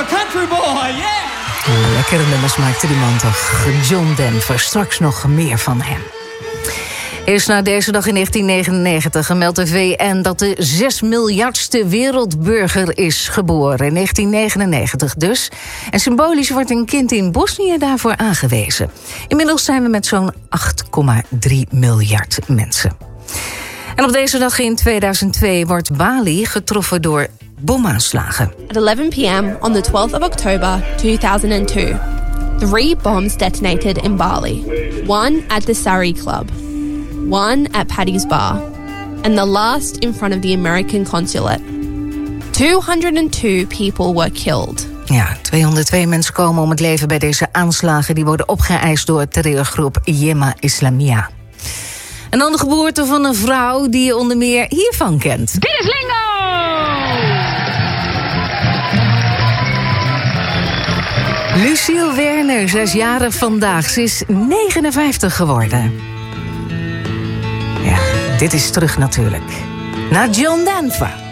country boy, yeah! Lekkere nummers maakte die man toch. John Denver, straks nog meer van hem. Eerst na deze dag in 1999 meldt de VN dat de 6 miljardste wereldburger is geboren. In 1999 dus. En symbolisch wordt een kind in Bosnië daarvoor aangewezen. Inmiddels zijn we met zo'n 8,3 miljard mensen. En op deze dag in 2002 wordt Bali getroffen door bomaanslagen. At 11 p.m. on the 12th of October 2002, 3 bombs detonated in Bali. One at the Sari Club, one at Paddy's Bar, and the last in front of the American consulate. 202 people were killed. Ja, 202 mensen komen om het leven bij deze aanslagen. Die worden opgeëist door terreurgroep Jemaah Islamiyah. En dan de geboorte van een vrouw die je onder meer hiervan kent. Dit is Lingo! Lucille Werner, 6 jaar vandaag. Ze is 59 geworden. Ja, dit is terug natuurlijk. Naar John Denver.